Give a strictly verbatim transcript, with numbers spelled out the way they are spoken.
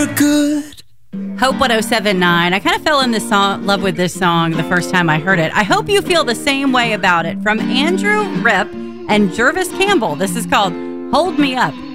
Good. Hope one oh seven point nine. I kind of fell in this song, love with this song the first time I heard it. I hope you feel the same way about it. From Andrew Ripp and Jervis Campbell. This is called Hold Me Up.